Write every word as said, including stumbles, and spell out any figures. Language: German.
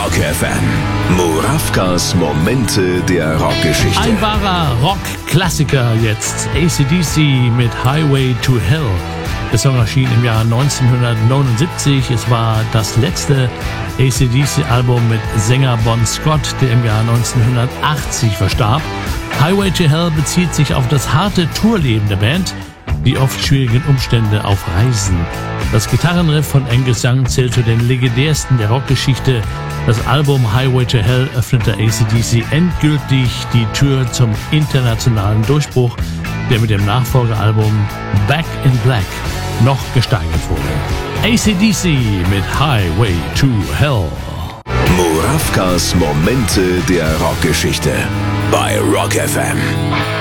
Rock F M. Murawkas Momente der Rockgeschichte. Ein wahrer Rock-Klassiker jetzt. A C D C mit Highway to Hell. Der Song erschien im Jahr neunzehnhundertneunundsiebzig. Es war das letzte A C D C-Album mit Sänger Bon Scott, der im Jahr neunzehnhundertachtzig verstarb. Highway to Hell bezieht sich auf das harte Tourleben der Band, die oft schwierigen Umstände auf Reisen. Das Gitarrenriff von Angus Young zählt zu den legendärsten der Rockgeschichte. Das Album Highway to Hell öffnete A C D C endgültig die Tür zum internationalen Durchbruch, der mit dem Nachfolgealbum Back in Black noch gesteigert wurde. A C D C mit Highway to Hell. Murawkas Momente der Rockgeschichte bei Rock F M.